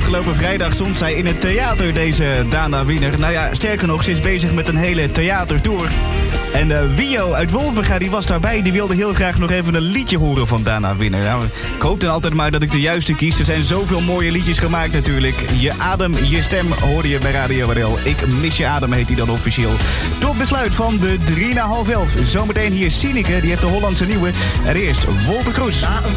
afgelopen vrijdag stond zij in het theater, deze Dana Winner. Nou ja, sterker nog, ze is bezig met een hele theatertour. En Wio uit Wolvenga, die was daarbij. Die wilde heel graag nog even een liedje horen van Dana Winner. Nou, ik hoop dan altijd maar dat ik de juiste kies. Er zijn zoveel mooie liedjes gemaakt natuurlijk. Je adem, je stem hoorde je bij Radio RL. Ik mis je adem heet hij dan officieel. Tot besluit van de 10:55. Zometeen hier Sineke, die heeft de Hollandse nieuwe. Er eerst Wolter Kroes. Na een